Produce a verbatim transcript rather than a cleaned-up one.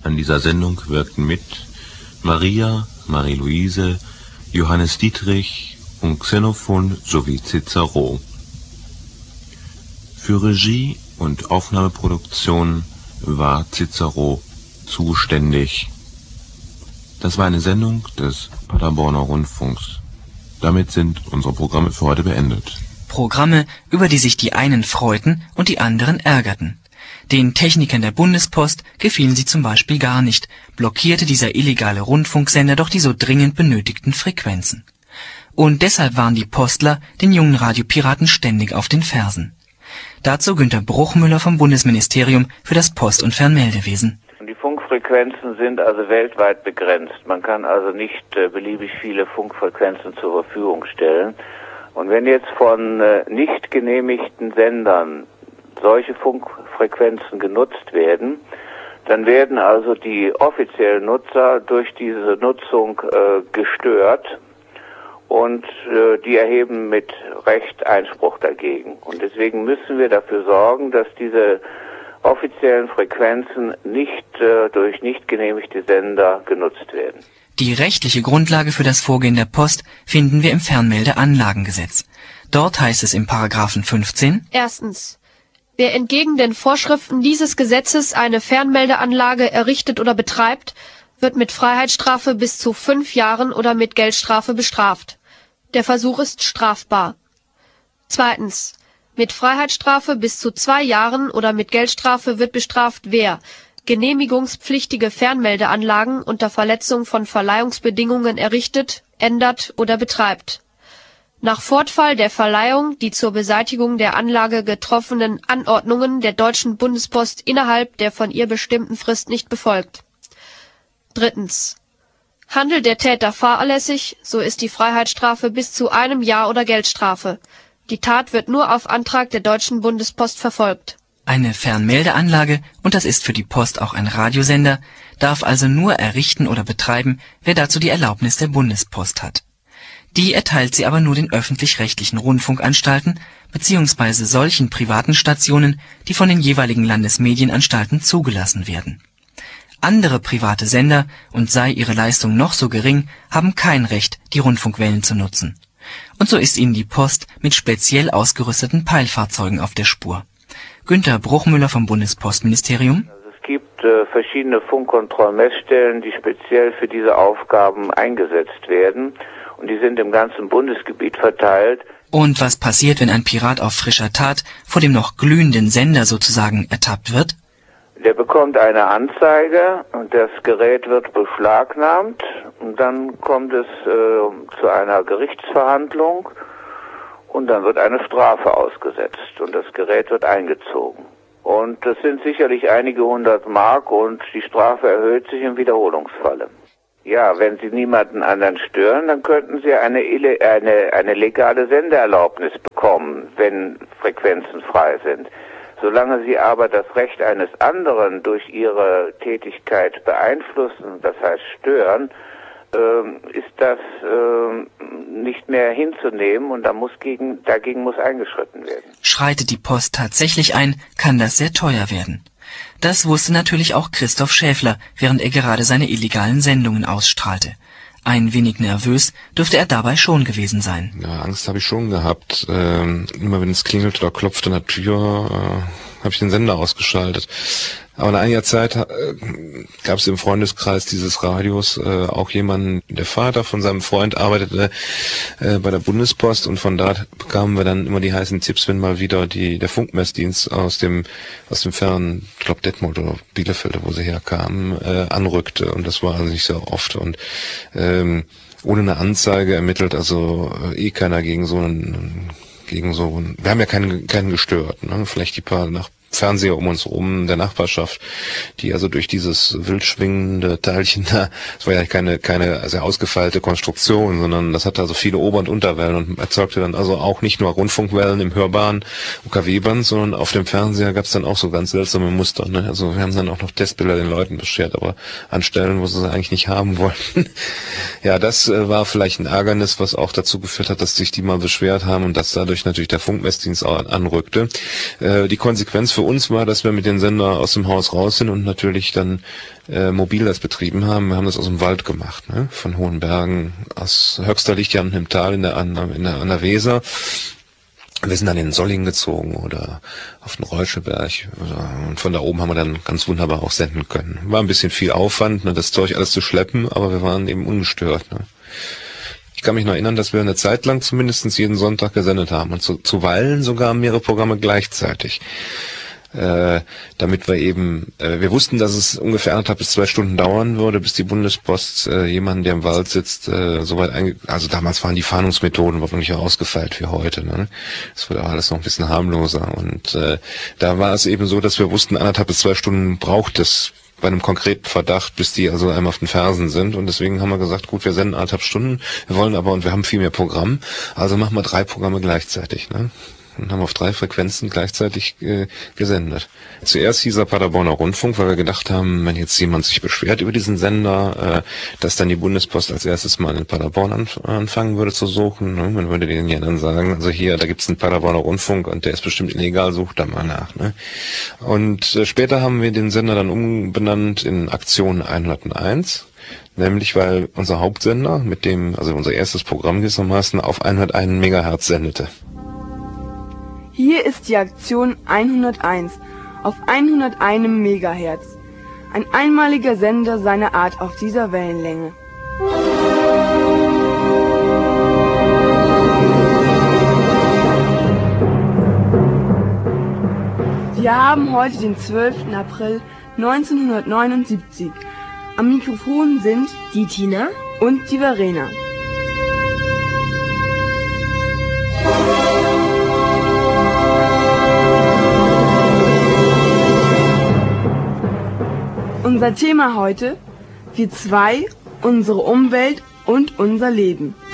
An dieser Sendung wirkten mit Maria, Marie-Louise, Johannes Dietrich und Xenophon sowie Cicero. Für Regie und Aufnahmeproduktion war Cicero zuständig. Das war eine Sendung des Paderborner Rundfunks. Damit sind unsere Programme für heute beendet. Programme, über die sich die einen freuten und die anderen ärgerten. Den Technikern der Bundespost gefielen sie zum Beispiel gar nicht, blockierte dieser illegale Rundfunksender doch die so dringend benötigten Frequenzen. Und deshalb waren die Postler den jungen Radiopiraten ständig auf den Fersen. Dazu Günter Bruchmüller vom Bundesministerium für das Post- und Fernmeldewesen. Die Funkfrequenzen sind also weltweit begrenzt. Man kann also nicht äh, beliebig viele Funkfrequenzen zur Verfügung stellen. Und wenn jetzt von äh, nicht genehmigten Sendern solche Funkfrequenzen genutzt werden, dann werden also die offiziellen Nutzer durch diese Nutzung äh, gestört. Und äh, die erheben mit Recht Einspruch dagegen. Und deswegen müssen wir dafür sorgen, dass diese offiziellen Frequenzen nicht äh, durch nicht genehmigte Sender genutzt werden. Die rechtliche Grundlage für das Vorgehen der Post finden wir im Fernmeldeanlagengesetz. Dort heißt es im Paragraphen fünfzehn: Erstens. Wer entgegen den Vorschriften dieses Gesetzes eine Fernmeldeanlage errichtet oder betreibt, wird mit Freiheitsstrafe bis zu fünf Jahren oder mit Geldstrafe bestraft. Der Versuch ist strafbar. Zweitens. Mit Freiheitsstrafe bis zu zwei Jahren oder mit Geldstrafe wird bestraft, wer genehmigungspflichtige Fernmeldeanlagen unter Verletzung von Verleihungsbedingungen errichtet, ändert oder betreibt. Nach Fortfall der Verleihung die zur Beseitigung der Anlage getroffenen Anordnungen der Deutschen Bundespost innerhalb der von ihr bestimmten Frist nicht befolgt. Drittens. Handelt der Täter fahrlässig, so ist die Freiheitsstrafe bis zu einem Jahr oder Geldstrafe. Die Tat wird nur auf Antrag der Deutschen Bundespost verfolgt. Eine Fernmeldeanlage, und das ist für die Post auch ein Radiosender, darf also nur errichten oder betreiben, wer dazu die Erlaubnis der Bundespost hat. Die erteilt sie aber nur den öffentlich-rechtlichen Rundfunkanstalten beziehungsweise solchen privaten Stationen, die von den jeweiligen Landesmedienanstalten zugelassen werden. Andere private Sender, und sei ihre Leistung noch so gering, haben kein Recht, die Rundfunkwellen zu nutzen. Und so ist ihnen die Post mit speziell ausgerüsteten Peilfahrzeugen auf der Spur. Günter Bruchmüller vom Bundespostministerium. Also es gibt äh, verschiedene Funkkontrollmessstellen, die speziell für diese Aufgaben eingesetzt werden. Und die sind im ganzen Bundesgebiet verteilt. Und was passiert, wenn ein Pirat auf frischer Tat vor dem noch glühenden Sender sozusagen ertappt wird? Der bekommt eine Anzeige und das Gerät wird beschlagnahmt und dann kommt es äh, zu einer Gerichtsverhandlung und dann wird eine Strafe ausgesetzt und das Gerät wird eingezogen. Und das sind sicherlich einige hundert Mark und die Strafe erhöht sich im Wiederholungsfalle. Ja, wenn Sie niemanden anderen stören, dann könnten Sie eine, eine, eine legale Sendeerlaubnis bekommen, wenn Frequenzen frei sind. Solange Sie aber das Recht eines anderen durch Ihre Tätigkeit beeinflussen, das heißt stören, äh, ist das äh, nicht mehr hinzunehmen und da muss gegen, dagegen muss eingeschritten werden. Schreitet die Post tatsächlich ein, kann das sehr teuer werden. Das wusste natürlich auch Christoph Schäfler, während er gerade seine illegalen Sendungen ausstrahlte. Ein wenig nervös dürfte er dabei schon gewesen sein. Ja, Angst habe ich schon gehabt. Ähm, immer wenn es klingelt oder klopft an der Tür, äh, habe ich den Sender ausgeschaltet. Aber nach einiger Zeit äh, gab es im Freundeskreis dieses Radios äh, auch jemanden, der Vater von seinem Freund arbeitete äh, bei der Bundespost und von da bekamen wir dann immer die heißen Tipps, wenn mal wieder die der Funkmessdienst aus dem aus dem fernen, ich glaube Detmold oder Bielefeld, wo sie herkamen, äh, anrückte und das war also nicht so oft und ähm, ohne eine Anzeige ermittelt, also äh, eh keiner gegen so einen gegen so einen, wir haben ja keinen keinen gestört, ne? Vielleicht die paar nach Fernseher um uns rum, der Nachbarschaft, die also durch dieses wild schwingende Teilchen da, das war ja keine keine sehr ausgefeilte Konstruktion, sondern das hatte also viele Ober- und Unterwellen und erzeugte dann also auch nicht nur Rundfunkwellen im hörbaren U K W-Band, sondern auf dem Fernseher gab es dann auch so ganz seltsame Muster. Ne? Also wir haben dann auch noch Testbilder den Leuten beschert, aber an Stellen, wo sie sie eigentlich nicht haben wollten. Ja, das äh, war vielleicht ein Ärgernis, was auch dazu geführt hat, dass sich die mal beschwert haben und dass dadurch natürlich der Funkmessdienst auch anrückte. Äh, die Konsequenz für uns war, dass wir mit dem Sender aus dem Haus raus sind und natürlich dann äh, mobil das betrieben haben. Wir haben das aus dem Wald gemacht, ne? Von Hohen Bergen, aus Höxter liegt ja im Tal in der, an, in der, an der Weser. Wir sind dann in den Solling gezogen oder auf den Reuscheberg und von da oben haben wir dann ganz wunderbar auch senden können. War ein bisschen viel Aufwand, ne, das Zeug alles zu schleppen, aber wir waren eben ungestört. Ne. Ich kann mich noch erinnern, dass wir eine Zeit lang zumindest jeden Sonntag gesendet haben und zu, zuweilen sogar mehrere Programme gleichzeitig. Äh, damit wir eben, äh, wir wussten, dass es ungefähr anderthalb bis zwei Stunden dauern würde, bis die Bundespost äh, jemanden, der im Wald sitzt, äh, soweit einge... Also damals waren die Fahndungsmethoden noch nicht ausgefeilt wie heute. Ne? Das wurde auch alles noch ein bisschen harmloser. Und äh, da war es eben so, dass wir wussten, anderthalb bis zwei Stunden braucht es bei einem konkreten Verdacht, bis die also einmal auf den Fersen sind. Und deswegen haben wir gesagt, gut, wir senden anderthalb Stunden, wir wollen aber, und wir haben viel mehr Programm, also machen wir drei Programme gleichzeitig. Ne? Und haben auf drei Frequenzen gleichzeitig äh, gesendet. Zuerst hieß er Paderborner Rundfunk, weil wir gedacht haben, wenn jetzt jemand sich beschwert über diesen Sender, äh, dass dann die Bundespost als erstes mal in Paderborn anf anfangen würde zu suchen. Ne? Man würde denen ja dann sagen, also hier, da gibt's einen Paderborner Rundfunk und der ist bestimmt illegal, sucht da mal nach. Ne? Und äh, später haben wir den Sender dann umbenannt in Aktion hunderteins. Nämlich, weil unser Hauptsender, mit dem, also unser erstes Programm gewissermaßen, auf hunderteins Megahertz sendete. Hier ist die Aktion hunderteins auf hunderteins Megahertz. Ein einmaliger Sender seiner Art auf dieser Wellenlänge. Wir haben heute den zwölften April neunzehnhundertneunundsiebzig. Am Mikrofon sind die Tina und die Verena. Unser Thema heute, wir zwei, unsere Umwelt und unser Leben.